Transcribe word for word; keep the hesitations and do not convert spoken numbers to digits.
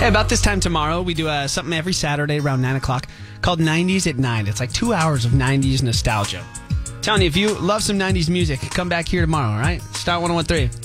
Hey, about this time tomorrow, we do uh, something every Saturday around nine o'clock called nineties at nine. It's like two hours of nineties nostalgia. Telling you, if you love some nineties music, come back here tomorrow, all right? Star one oh one three.